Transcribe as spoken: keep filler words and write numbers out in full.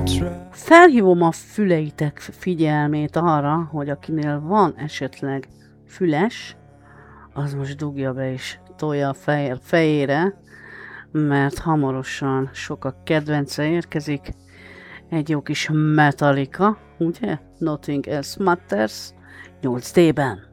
Felhívom a füleitek figyelmét arra, hogy akinél van esetleg füles, az most dugja be és tolja a fej fejére, mert hamarosan sokak kedvence érkezik. Egy jó kis Metallica, ugye? Nothing Else Matters nyolc dében.